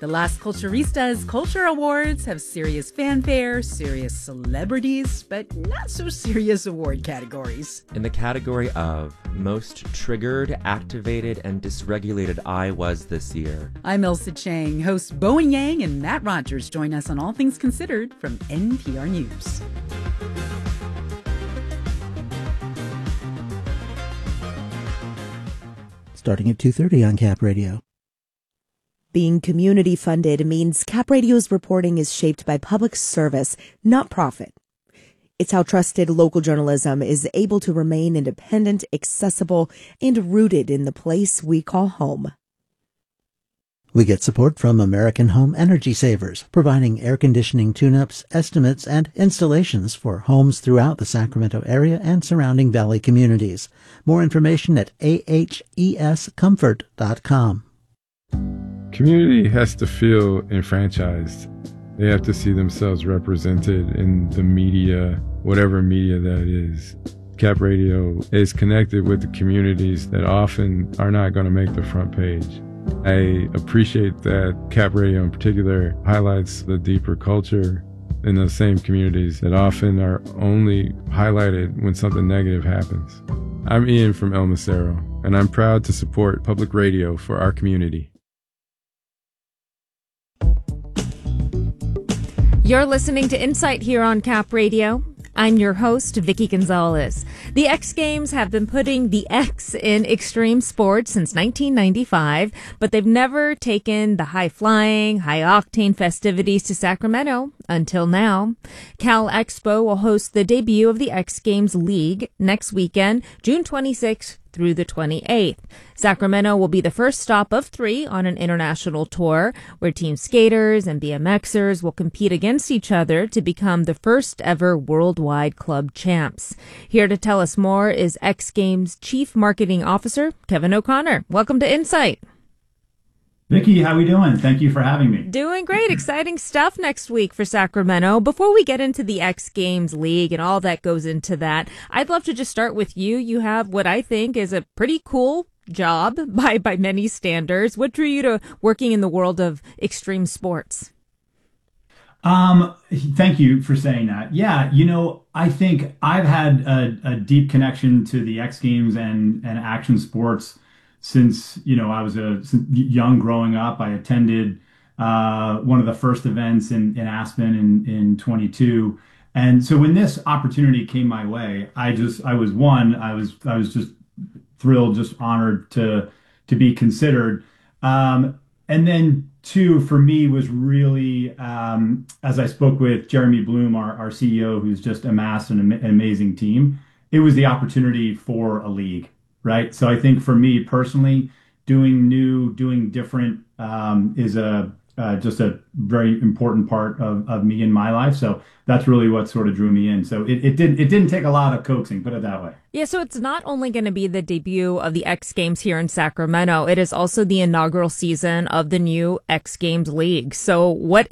The Las Culturistas Culture Awards have serious fanfare, serious celebrities, but not so serious award categories. In the category of Most Triggered, Activated, and Dysregulated I Was this year. I'm Elsa Chang. Hosts Bowen Yang and Matt Rogers join us on All Things Considered from NPR News. Starting at 2:30 on Cap Radio. Being community funded means Cap Radio's reporting is shaped by public service, not profit. It's how trusted local journalism is able to remain independent, accessible, and rooted in the place we call home. We get support from American Home Energy Savers, providing air conditioning tune-ups, estimates, and installations for homes throughout the Sacramento area and surrounding valley communities. More information at ahescomfort.com. Community has to feel enfranchised. They have to see themselves represented in the media, whatever media that is. Cap Radio is connected with the communities that often are not going to make the front page. I appreciate that Cap Radio in particular highlights the deeper culture in those same communities that often are only highlighted when something negative happens. I'm Ian from El Macero, and I'm proud to support public radio for our community. You're listening to Insight here on Cap Radio. I'm your host, Vicky Gonzalez. The X Games have been putting the X in extreme sports since 1995, but they've never taken the high-flying, high-octane festivities to Sacramento until now. Cal Expo will host the debut of the X Games League next weekend, June 26th through the 28th. Sacramento will be the first stop of 3 on an international tour where team skaters and BMXers will compete against each other to become the first ever worldwide club champs. Here to tell us more is X Games Chief Marketing Officer Kevin O'Connor. Welcome to Insight. Vicky, how we doing? Thank you for having me. Doing great. Exciting stuff next week for Sacramento. Before we get into the X Games League and all that goes into that, I'd love to just start with you. You have what I think is a pretty cool job by many standards. What drew you to working in the world of extreme sports? Thank you for saying that. Yeah, I think I've had a deep connection to the X Games and action sports since, I was young growing up. I attended one of the first events in Aspen in 22. And so when this opportunity came my way, I was just thrilled, just honored to be considered. And then two, for me, was really, as I spoke with Jeremy Bloom, our CEO, who's just amassed an amazing team, it was the opportunity for a league. Right. So I think for me personally, doing different is just a very important part of me in my life. So that's really what sort of drew me in. So it didn't take a lot of coaxing, put it that way. Yeah, so it's not only going to be the debut of the X Games here in Sacramento, it is also the inaugural season of the new X Games League. So what